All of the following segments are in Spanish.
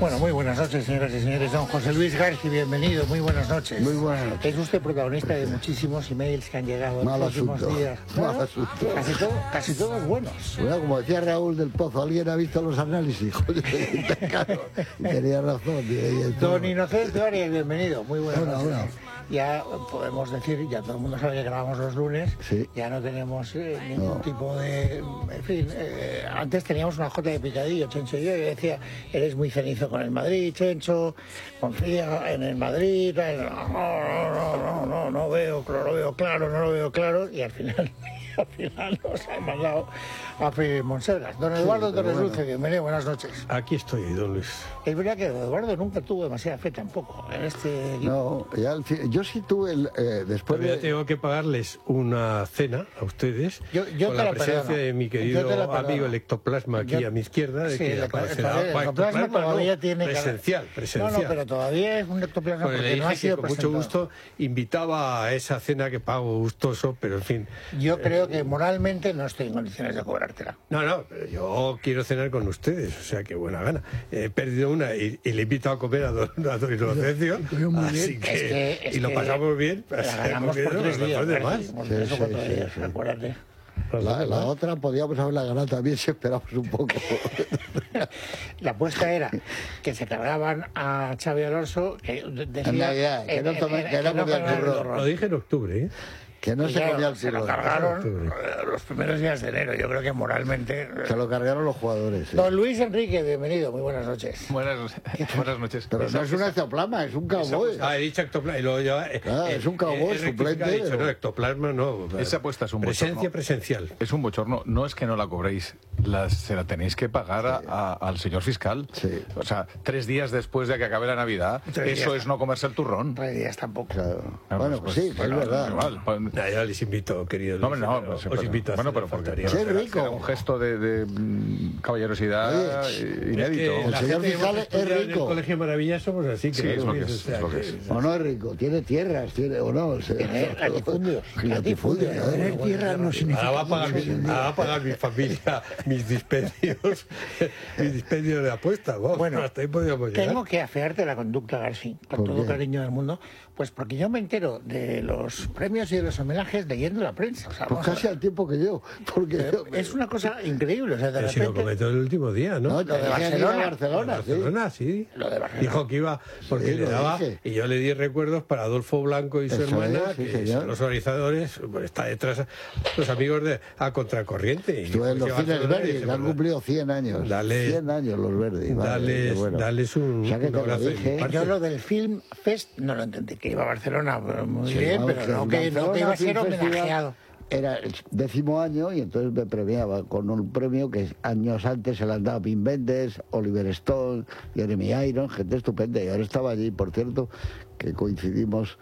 Bueno, muy buenas noches, señoras y señores. Don José Luis García, bienvenido. Muy buenas noches. Muy buenas noches. Es usted protagonista de muchísimos emails que han llegado en los últimos días. Mal asunto. Casi todos buenos. Bueno, como decía Raúl del Pozo, ¿alguien ha visto los análisis? Joder, claro, tenía razón. Don Inocencio Arias, bienvenido. Muy buenas noches. Hola. Ya podemos decir, ya todo el mundo sabe que grabamos los lunes, sí. Ya no tenemos ningún tipo de... En fin, antes teníamos una jota de picadillo, Chencho y yo decía, eres muy cenizo con el Madrid, Chencho, confía en el Madrid, no lo veo claro, y al final nos han mandado a freír monsergas. Don Eduardo Torres Dulce, bienvenido, buenas noches. Aquí estoy, don Luis. Es verdad que Eduardo nunca tuvo demasiada fe tampoco en este equipo. No, yo sí tuve después de... tengo que pagarles una cena a ustedes yo con la presencia de mi querido amigo el Ectoplasma aquí a mi izquierda, de que aparecerá. El Ectoplasma todavía tiene presencial. No, pero todavía es un Ectoplasma porque no ha sido con mucho gusto invitaba a esa cena que pago gustoso, pero en fin. Yo creo que moralmente no estoy en condiciones de cobrártela. No, pero yo quiero cenar con ustedes, o sea que buena gana. He perdido una y le invito a comer a don Inocencio, así que y lo pasamos bien. La ganamos por 3 días. Acuérdate. La otra podíamos haberla ganado también si esperamos un poco. La apuesta era que se cargaban a Xabi Alonso, que decía... En Navidad, que no comía el turrón. Lo dije en octubre, ¿eh? Que no se comía el turrón. Se lo cargaron los primeros días de enero. Yo creo que moralmente... Se lo cargaron los jugadores. Sí. Don Luis Enrique, bienvenido. Muy buenas noches. Buenas noches. Pero no es un ectoplasma, es un cowboy. He dicho ectoplasma. Y luego ya, es un cowboy suplente. He dicho, no, ectoplasma no. Esa apuesta es un bochorno. Presencial. Es un bochorno. No es que no la cobréis. Se la tenéis que pagar al señor fiscal. Sí. O sea, 3 días después de que acabe la Navidad, eso es no comerse el turrón. 3 días tampoco. Claro. Bueno, pues sí, es verdad. Ya les invito, querido Luis. No, os invito a bueno, pero porque rico. un gesto de caballerosidad inédito. El señor fiscal es rico. En el Colegio Maravilla somos así. Sí, es lo que es. O no es rico, tiene tierras, o no. Tiene latifundios. Tener tierras no significa... Ahora va a pagar mi familia mis dispendios de apuestas. Bueno, hasta ahí podríamos llegar. Tengo que afearte la conducta, García, con todo cariño del mundo, pues porque yo me entero de los premios y de los homenajes leyendo la prensa. O sea, pues casi al tiempo que yo. Porque es una cosa increíble. O sea, de repente... Si lo comentó el último día, ¿no? Lo de Barcelona, sí. Lo de Barcelona. Dijo que iba, porque le daba, y yo le di recuerdos para Adolfo Blanco y su hermana, que son los organizadores, está detrás los amigos a Contracorriente. Estuve en los cines Verdi, que han cumplido 100 años. 100 años los Verdi. Dales un abrazo. Yo lo del Film Fest no lo entendí, que iba a Barcelona muy bien, pero no que iba a ser homenajeado. Era el 10º año y entonces me premiaba con un premio que años antes se le han dado a Wim Wenders, Oliver Stone, Jeremy Irons, gente estupenda. Y ahora estaba allí, por cierto, que coincidimos,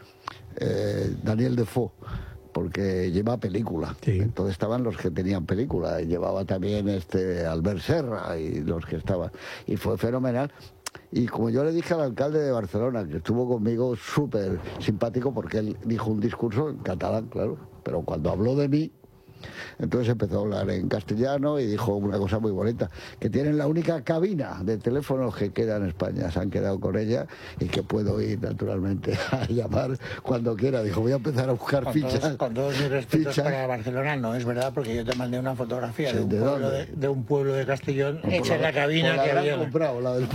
Daniel Defoe, porque lleva película. Sí. Entonces estaban los que tenían película. Y llevaba también Albert Serra y los que estaban. Y fue fenomenal. Y como yo le dije al alcalde de Barcelona, que estuvo conmigo súper simpático, porque él dijo un discurso en catalán, claro, pero cuando habló de mí, entonces empezó a hablar en castellano y dijo una cosa muy bonita, que tienen la única cabina de teléfonos que queda en España, se han quedado con ella y que puedo ir naturalmente a llamar cuando quiera. Dijo, voy a empezar a buscar fichas. Con todos mis respetos para Barcelona, no es verdad, porque yo te mandé una fotografía de un pueblo de Castellón hecha en la cabina que había. Comprado, la del